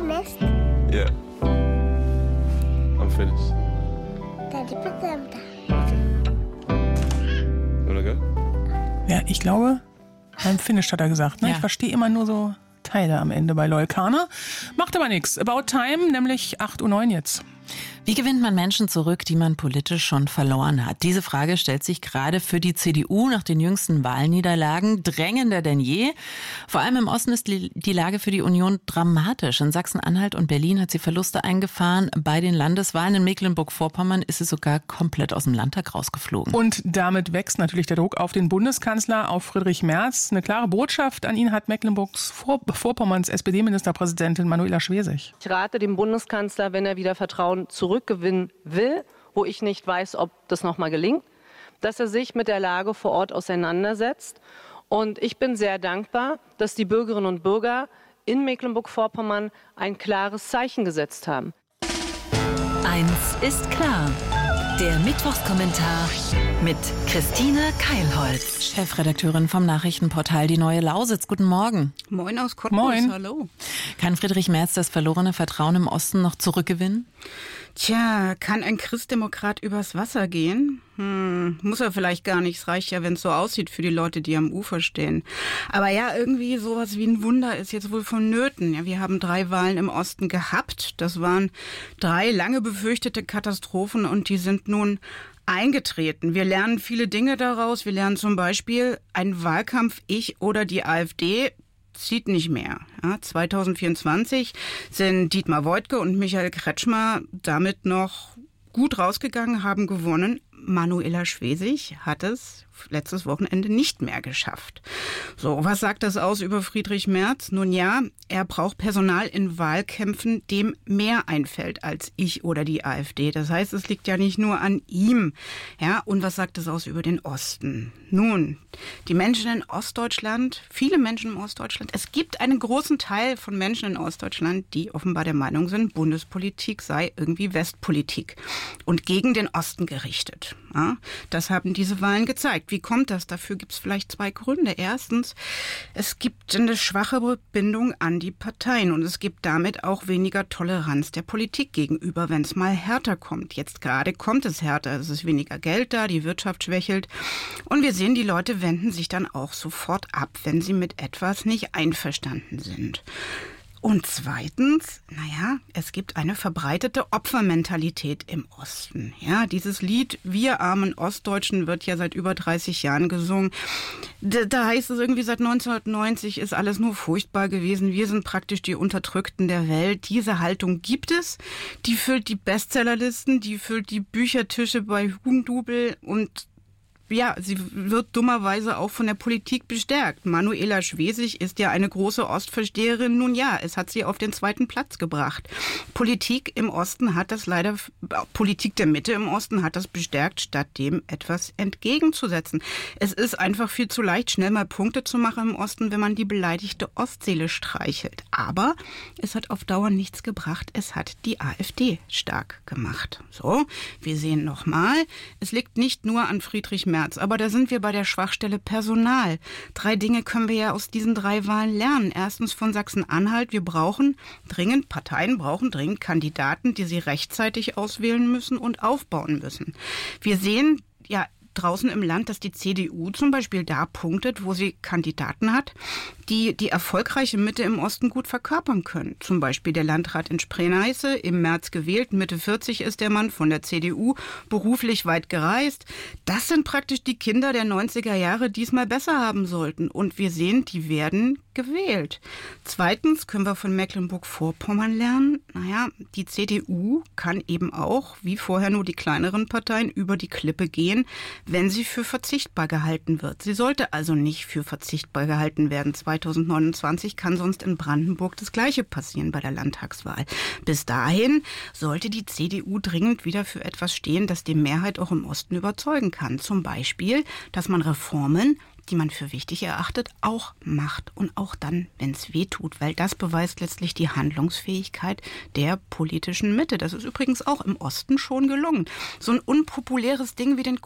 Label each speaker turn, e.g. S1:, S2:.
S1: finished?
S2: Yeah. I'm finished.
S1: Daddy, put them down.
S2: Okay. Wanna go?
S3: Ja, ich glaube, I'm finished hat er gesagt. Ne?
S4: Ja.
S3: Ich verstehe immer nur so Teile am Ende bei Leucana. Macht aber nichts. About Time, nämlich 8:09 Uhr jetzt.
S4: Wie gewinnt man Menschen zurück, die man politisch schon verloren hat? Diese Frage stellt sich gerade für die CDU nach den jüngsten Wahlniederlagen drängender denn je. Vor allem im Osten ist die Lage für die Union dramatisch. In Sachsen-Anhalt und Berlin hat sie Verluste eingefahren. Bei den Landeswahlen in Mecklenburg-Vorpommern ist sie sogar komplett aus dem Landtag rausgeflogen.
S3: Und damit wächst natürlich der Druck auf den Bundeskanzler, auf Friedrich Merz. Eine klare Botschaft an ihn hat Mecklenburg-Vorpommerns SPD-Ministerpräsidentin Manuela Schwesig.
S5: Ich rate dem Bundeskanzler, wenn er wieder Vertrauen zurückgewinnen will, wo ich nicht weiß, ob das nochmal gelingt, dass er sich mit der Lage vor Ort auseinandersetzt. Und ich bin sehr dankbar, dass die Bürgerinnen und Bürger in Mecklenburg-Vorpommern ein klares Zeichen gesetzt haben.
S6: Eins ist klar. Der Mittwochskommentar mit Christine Keilholz.
S4: Chefredakteurin vom Nachrichtenportal Die Neue Lausitz. Guten Morgen.
S7: Moin aus Cottbus,
S3: Moin.
S7: Hallo.
S4: Kann Friedrich Merz das verlorene Vertrauen im Osten noch zurückgewinnen?
S7: Tja, kann ein Christdemokrat übers Wasser gehen? Muss er vielleicht gar nicht. Es reicht ja, wenn es so aussieht für die Leute, die am Ufer stehen. Aber ja, irgendwie sowas wie ein Wunder ist jetzt wohl vonnöten. Ja, wir haben 3 Wahlen im Osten gehabt. Das waren 3 lange befürchtete Katastrophen und die sind nun eingetreten. Wir lernen viele Dinge daraus. Wir lernen zum Beispiel, ein Wahlkampf, ich oder die AfD, zieht nicht mehr. Ja, 2024 sind Dietmar Woidke und Michael Kretschmer damit noch gut rausgegangen, haben gewonnen. Manuela Schwesig hat es letztes Wochenende nicht mehr geschafft. So, was sagt das aus über Friedrich Merz? Nun ja, er braucht Personal in Wahlkämpfen, dem mehr einfällt als ich oder die AfD. Das heißt, es liegt ja nicht nur an ihm. Ja, und was sagt das aus über den Osten? Nun, die Menschen in Ostdeutschland, viele Menschen in Ostdeutschland, es gibt einen großen Teil von Menschen in Ostdeutschland, die offenbar der Meinung sind, Bundespolitik sei irgendwie Westpolitik und gegen den Osten gerichtet. Ja, das haben diese Wahlen gezeigt. Wie kommt das? Dafür gibt es vielleicht 2 Gründe. Erstens, es gibt eine schwache Bindung an die Parteien und es gibt damit auch weniger Toleranz der Politik gegenüber, wenn es mal härter kommt. Jetzt gerade kommt es härter. Es ist weniger Geld da, die Wirtschaft schwächelt und wir sehen, die Leute wenden sich dann auch sofort ab, wenn sie mit etwas nicht einverstanden sind. Und zweitens, es gibt eine verbreitete Opfermentalität im Osten. Ja, dieses Lied Wir armen Ostdeutschen wird ja seit über 30 Jahren gesungen. Da heißt es irgendwie, seit 1990 ist alles nur furchtbar gewesen. Wir sind praktisch die Unterdrückten der Welt. Diese Haltung gibt es. Die füllt die Bestsellerlisten, die füllt die Büchertische bei Hugendubel und ja, sie wird dummerweise auch von der Politik bestärkt. Manuela Schwesig ist ja eine große Ostversteherin. Nun ja, es hat sie auf den 2. Platz gebracht. Politik im Osten hat das leider, Politik der Mitte im Osten hat das bestärkt, statt dem etwas entgegenzusetzen. Es ist einfach viel zu leicht, schnell mal Punkte zu machen im Osten, wenn man die beleidigte Ostseele streichelt. Aber es hat auf Dauer nichts gebracht. Es hat die AfD stark gemacht. So, wir sehen nochmal, es liegt nicht nur an Friedrich Merz, aber da sind wir bei der Schwachstelle Personal. 3 Dinge können wir ja aus diesen 3 Wahlen lernen. Erstens von Sachsen-Anhalt, Parteien brauchen dringend Kandidaten, die sie rechtzeitig auswählen müssen und aufbauen müssen. Wir sehen ja draußen im Land, dass die CDU zum Beispiel da punktet, wo sie Kandidaten hat, die die erfolgreiche Mitte im Osten gut verkörpern können. Zum Beispiel der Landrat in Spree-Neiße, im März gewählt, Mitte 40 ist der Mann, von der CDU, beruflich weit gereist. Das sind praktisch die Kinder der 90er Jahre, die es mal besser haben sollten. Und wir sehen, die werden gewählt. Zweitens können wir von Mecklenburg-Vorpommern lernen, die CDU kann eben auch, wie vorher nur die kleineren Parteien, über die Klippe gehen, wenn sie für verzichtbar gehalten wird. Sie sollte also nicht für verzichtbar gehalten werden. 2029 kann sonst in Brandenburg das Gleiche passieren bei der Landtagswahl. Bis dahin sollte die CDU dringend wieder für etwas stehen, das die Mehrheit auch im Osten überzeugen kann. Zum Beispiel, dass man Reformen, die man für wichtig erachtet, auch macht. Und auch dann, wenn es weh tut, weil das beweist letztlich die Handlungsfähigkeit der politischen Mitte. Das ist übrigens auch im Osten schon gelungen. So ein unpopuläres Ding wie den